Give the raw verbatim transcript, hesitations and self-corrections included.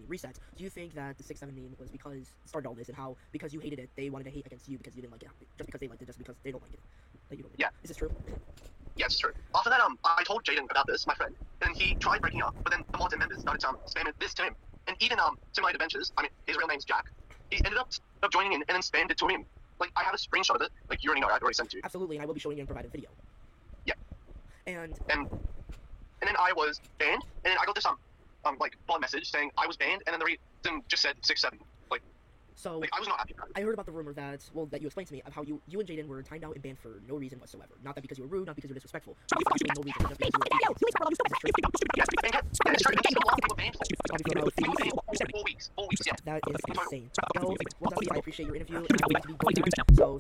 reset. Do you think that the six seven meme was because it started all this, and how because you hated it, they wanted to hate against you because you didn't like it, just because they liked it, just because they don't like it, that you don't like Yeah. it? Is this true? Yes, it's true. After that, um, I told Jaden about this, my friend, and he tried breaking up, but then the mods and members started um spamming this to him, and even um Simulated Adventures, I mean, his real name's Jack. He ended up, up joining in and then spammed it to him. Like, I have a screenshot of it. Like, you already know, I already sent it to you. Absolutely, and I will be showing you in provided video. Yeah. And And and then I was banned, and then I got this um um like bot message saying I was banned, and then the reason just said six seven. Like, so like I was not happy about it. I heard about the rumor that, well, that you explained to me of how you, you and Jaden were timed out and banned for no reason whatsoever. Not that because you were rude, not because you were disrespectful. But absolutely no reason, just because you were Is this true? Yes, and yeah, it's true. And guess how long they were banned for? How do you feel about They were fees? banned for four weeks. Four weeks, yeah. That is Total. insane. Well, well, Dusty, I appreciate your interview, and I'm going to be going back. So